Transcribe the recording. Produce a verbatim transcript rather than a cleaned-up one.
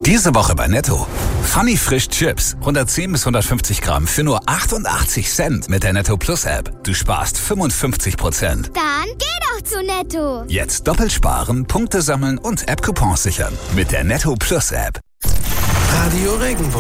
Diese Woche bei Netto. Funny Frisch Chips. hundertzehn bis hundertfünfzig Gramm für nur achtundachtzig Cent mit der Netto Plus App. Du sparst fünfundfünfzig Prozent. Dann geh doch zu Netto. Jetzt doppelt sparen, Punkte sammeln und App-Coupons sichern. Mit der Netto Plus App. Radio Regenbogen.